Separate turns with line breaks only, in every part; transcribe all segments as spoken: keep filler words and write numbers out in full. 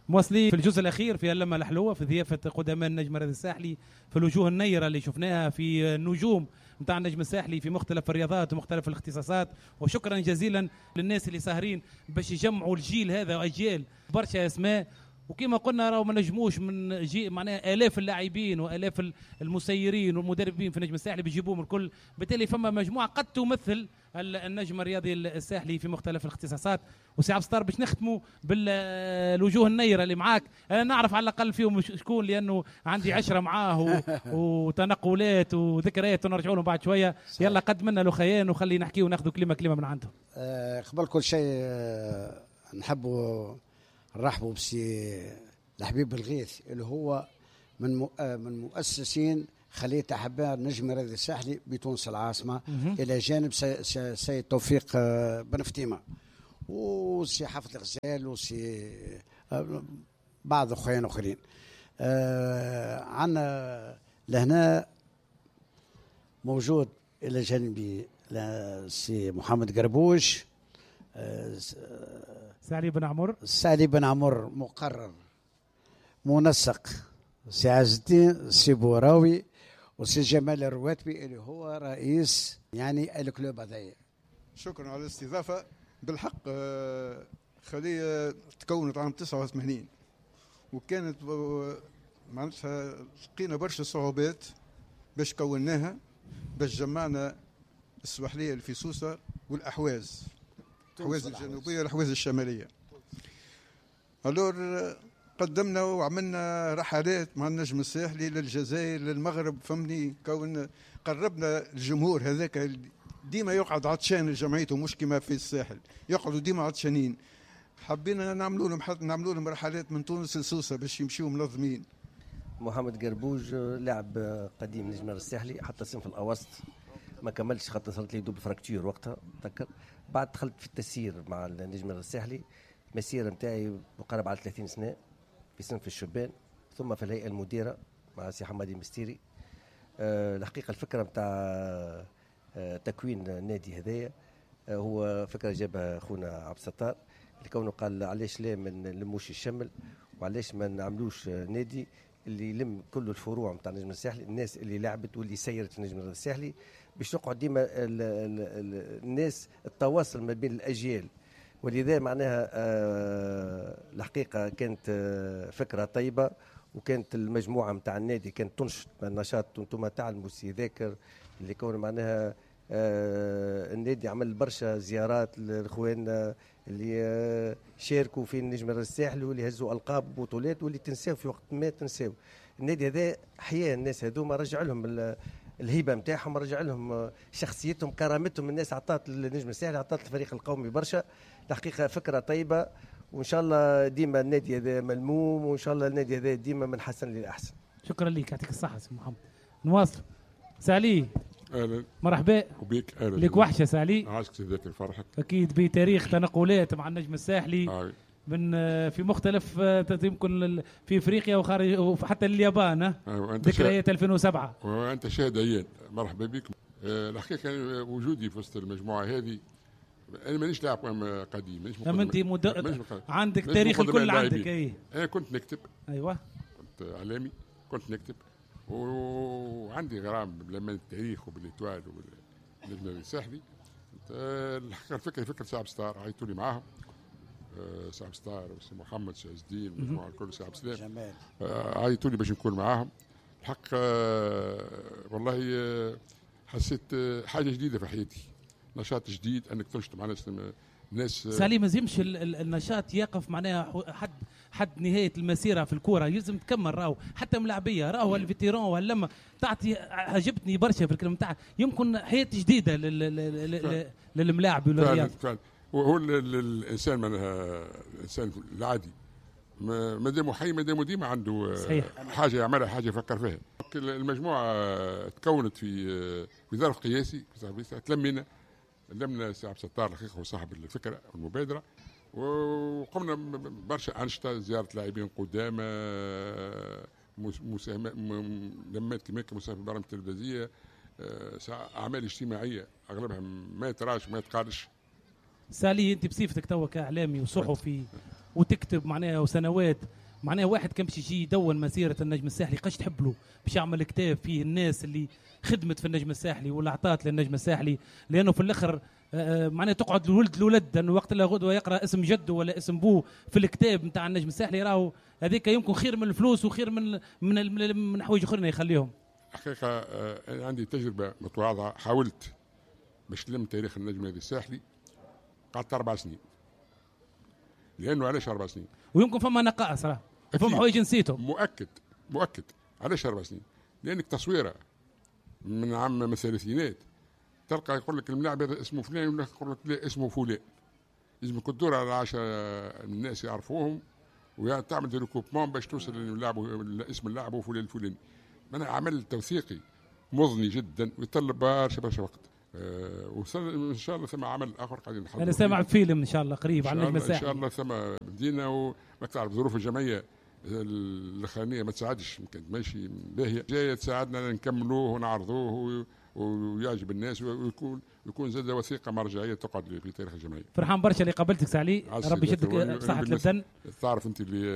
مواصلين في الجزء الاخير في اللمه الحلوه في ضيافه قدماء النجم الرياضي الساحلي، في الوجوه النيره اللي شفناها في النجوم نتاع النجم الساحلي في مختلف الرياضات ومختلف الاختصاصات. وشكرا جزيلا للناس اللي ساهرين باش يجمعوا الجيل هذا واجيال برشا اسماء. وكما قلنا راهو ما نجموش من جي معناها الاف اللاعبين والاف المسيرين والمدربين في النجم الساحلي بيجيبوهم الكل، بالتالي فما مجموعه قد تمثل النجم الرياضي الساحلي في مختلف الاختصاصات. وسي عبد الستار باش نختموا بالوجوه النيره اللي معاك، انا نعرف على الاقل فيهم شكون لانه عندي عشره معاه وتنقلات وذكريات ونرجعوا لهم بعد شويه. يلا قدم لنا لخيان وخلي نحكي وناخذ كلمه كلمه من عنده.
أه قبل كل شيء أه نحبوا نرحبوا بسي الحبيب الغيث اللي هو من من مؤسسين خلية أحباء النجم الرياضي الساحلي بتونس العاصمة، إلى جانب سيد توفيق بن فتيمة وسي حافظ الغزال وسي بعض أخوين آخرين. آه عنا لهنا موجود إلى جانبي سي محمد قربوش، آه
سالي بن عمر
سالي بن عمر مقرر منسق، سي عز الدين سي بوراوي وسي جمال الرواتبي اللي هو رئيس يعني الكلوب هذايا.
شكرا على الاستضافه. بالحق خليه تكونت عام تسعة وثمانين وكانت معناتها لقينا برشا صعوبات باش كوناها، باش جمعنا السواحليه اللي في سوسه والاحواز، الأحواز الجنوبيه والأحواز الشماليه. الور قدمنا وعملنا رحلات مع النجم الساحلي للجزائر للمغرب، فهمني، كون قربنا الجمهور هذاك ديما يقعد عطشان لجمعيته، مش كما في الساحل يقعدوا ديما عطشانين. حبينا نعملوا لهم نعملوا لهم رحلات من تونس لسوسه باش يمشيوا منظمين.
محمد قربوج لاعب قديم نجم الساحلي حتى الصنف الاوسط ما كملش خاطر صارت لي دوب فراكتور وقتها تذكر. بعد دخلت في التسيير مع النجم الساحلي، مسيره نتاعي مقارب على ثلاثين سنه في صنف الشبان، ثم في الهيئه المديره مع سي حمادي مستيري. أه الحقيقه الفكره نتاع أه تكوين النادي هذايا أه هو فكره جابها اخونا عبد الستار، اللي كونه قال علاش لا ما نلموش الشمل وعلاش ما نعملوش نادي اللي يلم كل الفروع نتاع النجم الساحلي، الناس اللي لعبت واللي سيرت في النجم الساحلي، باش تقعد ديما ال ال ال الناس التواصل ما بين الاجيال. ولذا معناها آه الحقيقه كانت آه فكره طيبه، وكانت المجموعه نتاع النادي كانت تنشط النشاط. انتم تعلموا سي ذاكر اللي كون معناها آه النادي عمل برشا زيارات لاخواننا اللي آه شاركوا في النجم الساحلي واللي هزوا القاب وبطولات واللي تنساو في وقت ما تنساو. النادي هذا حياه الناس هذوما، رجع لهم الهيبه نتاعهم، رجع لهم شخصيتهم كرامتهم. الناس عطات للنجم الساحلي، عطات الفريق القومي برشا. الحقيقه فكره طيبه، وان شاء الله ديما النادي هذا ملموم، وان شاء الله النادي هذا ديما من حسن للاحسن.
شكرا لك، يعطيك الصحه سي محمد. نواصل. سالي
اهلا
مرحبا
وبيك. اهلا
لك وحشه سالي.
عاشك سيدك الفرحك.
اكيد بتاريخ تنقلات مع النجم الساحلي
آه.
من في مختلف يمكن في افريقيا وخارج وحتى اليابان.
آه.
ذكريات ألفين وسبعة
وانت شاهد ايام. مرحبا بك. آه الحقيقه وجودي في وسط المجموعه هذه، انا مانيش لاعب قديم، مانيش
مقدم. انت مد... عندك تاريخ الكل عندك. اي
انا كنت نكتب.
ايوه
كنت اعلامي، كنت نكتب وعندي غرام بلمان التاريخ وبالاتوال وبالنجم الساحلي. الحقيقه الفكره فكره سعب ستار، عيطوا لي معاهم أه سعب ستار وسي محمد سي عز الدين والمجموعه الكل، سي عبد السلام، أه عيطوا لي باش نكون معاهم. الحق أه والله أه حسيت أه حاجه جديده في حياتي، نشاط جديد انك تنشط مع ناس ناس.
سالي ما يلزمش النشاط يقف معناها حد حد نهايه المسيره في الكوره، يلزم تكمل. راهو حتى ملاعبيه راهو الفيتيرون ولا تعطي. عجبتني برشا في الكلام نتاعك، يمكن حياه جديده للملاعب والرياض.
هو الانسان معناها الانسان العادي ما دامه حي، ما دامه ديما عنده صحيح. حاجه يعملها، حاجه يفكر فيها. المجموعه تكونت في في ظرف قياسي، تلمينا لمنا سي عبد الستار الحقيقه هو صاحب الفكره والمبادره، وقمنا برشا انشطه، زياره لاعبين قدامى، مساهمه لمات كما مساهمه في برامج تلفزيونيه، اعمال اجتماعيه اغلبها ما يتراش ما يتقالش.
سالي انت بصفتك توا كاعلامي وصحفي وتكتب معناها وسنوات، معناها واحد كان باش يجي يدون مسيره النجم الساحلي قاش تحب له باش يعمل كتاب فيه الناس اللي خدمت في النجم الساحلي واللي عطات للنجم الساحلي، لانه في الاخر معناها تقعد الولد الولد انه وقت لا غدوه يقرا اسم جده ولا اسم بوه في الكتاب نتاع النجم الساحلي، راهو هذيك يمكن خير من الفلوس وخير من من من, من حوايج اخرين يخليهم.
حقيقه انا عندي تجربه متواضعه، حاولت باش نلم تاريخ النجم الساحلي، قعدت اربع سنين. لانه علاش اربع سنين؟
ويمكن فما نقائص راه فما حوايج نسيتهم.
مؤكد مؤكد. علاش اربع سنين؟ لانك تصويره من عام من الثلاثينات تلقى يقول لك الملاعب هذا اسمه فلان ولا يقول لك لا اسمه فلان. لازم تدور على عشرة الناس يعرفوهم وتعمل ريكوبمون باش توصل للعب اسم اللاعب وفلان الفلاني. انا عمل توثيقي مضني جدا ويطلب برشا برشا وقت. أه وصل ان شاء الله ثم عمل اخر قاعدين نحضر.
انا سامع فيلم ان شاء الله قريب عن النجم الساحلي.
ان شاء الله ثم بدينا، وما تعرف ظروف الجمعيه الاخرانيه ما تساعدش، يمكن ماشي باهيه، جايه تساعدنا نكملوه ونعرضوه ويعجب الناس ويكون يكون زاد وثيقه مرجعيه تقعد في تاريخ الجمعيه.
فرحان برشا اللي قابلتك سعلي، ربي يشدك بصحه البدن.
تعرف انت اللي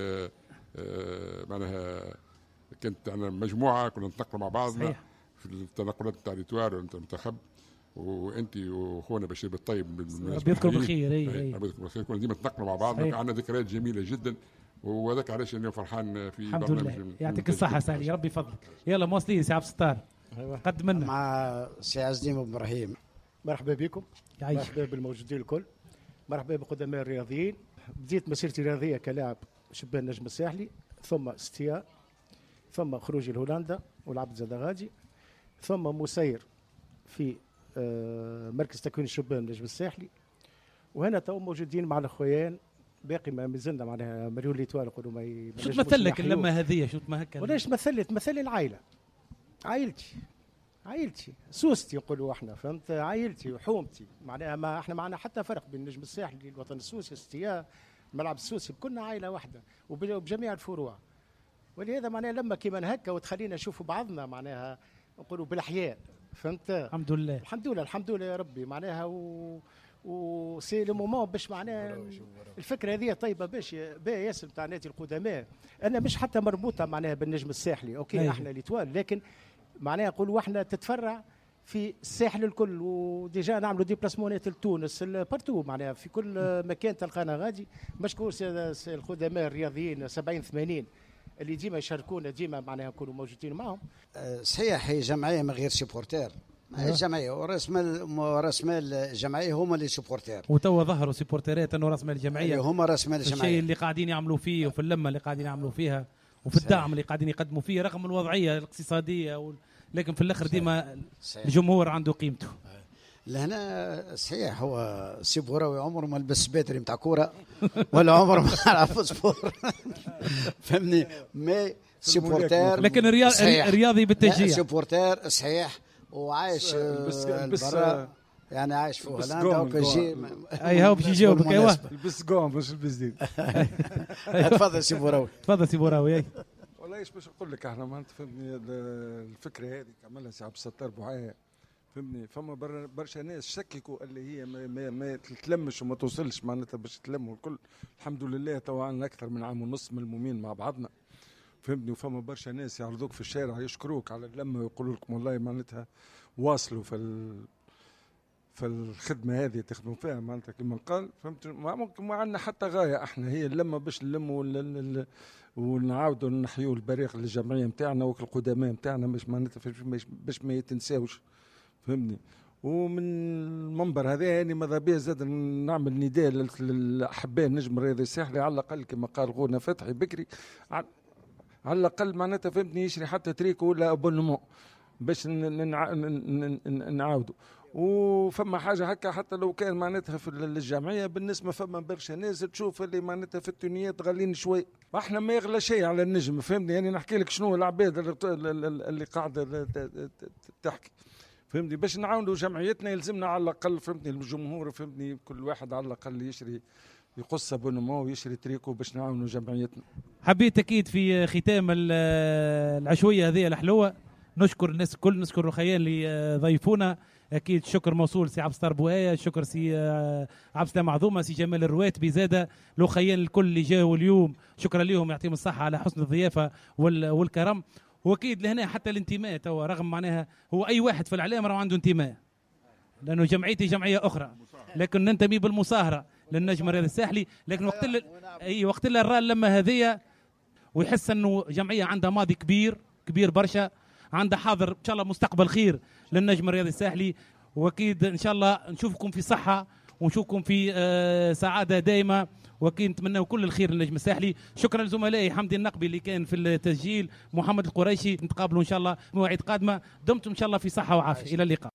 آه معناها كانت انا مجموعه كنا نتنقلوا مع بعضنا صحيح. في التنقلات نتاع الاتوار والمنتخب، وانت واخونا بشير بالطيب
ربي يذكر بالخير. اي اي
ربي يذكر بالخير، كنا ديما نتنقلوا مع بعضنا، عندنا ذكريات جميله جدا، وهذاك علاش اني فرحان في
الحمد لله. يعطيك الصحه سعلي، ربي يفضلك. يلا مواصلين سي عبد الستار.
أيوة.
قد منا
مع سي عز الدين بن ابراهيم.
مرحبا بكم،
يعيش.
مرحبا بالموجودين الكل، مرحبا بقدماء الرياضيين. بديت مسيرتي الرياضيه كلاعب شبان النجم الساحلي، ثم استياء، ثم خروجي لهولندا ولعبت زاد غادي، ثم مسير في مركز تكوين الشبان النجم الساحلي، وهنا تو موجودين مع الاخوان باقي ما زلنا معناها مليون ليتوال يقولوا ما
شو تمثل لك اللمه هذه؟ شو تما هكا؟
ولاش تمثل تمثل لي العائله، عائلتي عائلتي سوستي نقولوا احنا، فهمت؟ عائلتي وحومتي، معناها ما احنا معنا حتى فرق بين النجم الساحلي الوطن السوسي استياء الملعب السوسي، كنا عائله واحده وبجميع الفروع، ولهذا معناها لما كيما هكا وتخلينا نشوفوا بعضنا معناها نقولوا بالاحياء، فهمت؟
الحمد لله
الحمد لله الحمد لله يا ربي معناها و وسي لو مومون باش معناها الفكره هذه طيبه باش باهي ياسر تاع نادي القدماء. انا مش حتى مربوطه معناها بالنجم الساحلي، اوكي أيه. احنا ليتوال، لكن معناها نقولوا احنا تتفرع في الساحل الكل، وديجا نعملوا ديبلاسمونات لتونس بارتو معناها في كل مكان تلقانا غادي. مشكور سي القدماء الرياضيين سبعين ثمانين اللي ديما يشاركونا، ديما معناها نكونوا موجودين معهم.
أه صحيح هي جمعيه من غير سيبورتير، هي جمعيه وراس مال راس مال الجمعيه هما اللي سيبورتير،
وتوا ظهروا سيبورتيرات انه راس مال الجمعيه
هما راس مال الجمعيه،
الشيء اللي قاعدين يعملوا فيه وفي اللمه اللي قاعدين يعملوا فيها وفي الدعم اللي قاعدين يقدموا فيه رغم الوضعيه الاقتصاديه و... لكن في الاخر ديما الجمهور عنده قيمته.
لهنا صحيح هو سيبوراوي عمره ما لبس باتري نتاع كوره ولا عمره ما عرف سبور فهمني، مي سيبورتير
لكن الرياضي بالتشجيع
سيبورتير صحيح وعايش برا، يعني عايش في هولندا وكجي
اي هاو باش يجاوبك. ايوه
لبس قوم باش لبس ديد.
تفضل سيبوراوي
تفضل سيبوراوي. اي
والله ايش باش نقول لك، احنا ما فهمني الفكره هذه عملها سي عبد الستار بوعايه، فهمني فما برشا ناس شككوا اللي هي ما, ما, ما تتلمش وما توصلش معناتها باش تلم والكل. الحمد لله تو عندنا اكثر من عام ونص ملمومين مع بعضنا، فهمني، وفما برشا ناس يعرضوك في الشارع يشكروك على اللمه ويقولوا لكم والله معناتها واصلوا في ال... في الخدمه هذه تخدموا فيها معناتها كما قال، فهمت؟ ما ممكن ما عندنا حتى غايه احنا، هي اللمه باش نلموا ونعاودوا نحيوا البريق للجمعيه نتاعنا والقدماء نتاعنا باش معناتها باش ما يتنساوش، فهمني. ومن المنبر هذا يعني ماذا بيا زاد نعمل نداء للاحباء النجم الرياضي الساحلي، على الاقل كما قال غونا فتحي بكري، على الاقل معناتها فهمتني يشري حتى تريكو ولا ابونمون باش نعاودوا. وفما حاجه هكا حتى لو كان معناتها في الجمعيه بالنسبه فما برشا ناس تشوف اللي معناتها في التونيات غاليين شوي، احنا ما يغلى شيء على النجم، فهمني. يعني نحكي لك شنو العباد اللي قاعده تحكي، فهمني، باش نعاونوا جمعيتنا يلزمنا على الاقل فهمتني الجمهور، فهمتني كل واحد على الاقل يشري يقص ابونمون ويشري تريكو باش نعاونوا جمعيتنا.
حبيت اكيد في ختام العشويه هذه الحلوه نشكر الناس الكل، نشكر الخيال اللي ضيفونا اكيد شكر موصول سي عبد الستار بوهايه، شكر سي عبد السلام معظومه، سي جمال الرواتبي زاده، الاخيان الكل اللي جاوا اليوم شكرا لهم يعطيهم الصحه على حسن الضيافه والكرم. واكيد لهنا حتى الانتماء توا رغم معناها هو اي واحد في الاعلام راه عنده انتماء، لانه جمعيتي جمعيه اخرى لكن ننتمي بالمصاهره للنجم الرياضي الساحلي. لكن وقت ال... اي وقت اللي الرا لما هذيا ويحس انه جمعيه عندها ماضي كبير كبير برشا، عندها حاضر ان شاء الله مستقبل خير للنجم الرياضي الساحلي. واكيد ان شاء الله نشوفكم في صحه ونشوفكم في آه سعاده دائمه، واكيد نتمنى كل الخير للنجم الساحلي. شكرا لزملائي حمدي النقبي اللي كان في التسجيل، محمد القريشي، نتقابلوا ان شاء الله مواعيد قادمه. دمتم ان شاء الله في صحه وعافيه، الى اللقاء.